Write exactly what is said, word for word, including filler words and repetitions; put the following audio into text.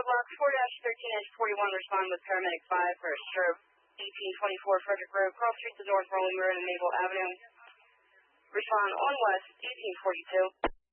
block four thirteen forty-one, respond with paramedic five for stroke eighteen twenty-four Frederick Road, cross streets of North Rolling Road and Maple Avenue. Respond on west eighteen forty-two.